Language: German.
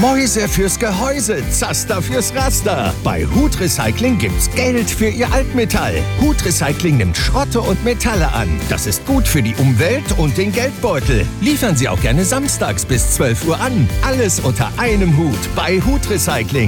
Mäuse fürs Gehäuse, Zaster fürs Raster. Bei Hut-Recycling gibt's Geld für Ihr Altmetall. Hut-Recycling nimmt Schrotte und Metalle an. Das ist gut für die Umwelt und den Geldbeutel. Liefern Sie auch gerne samstags bis 12 Uhr an. Alles unter einem Hut bei Hut-Recycling.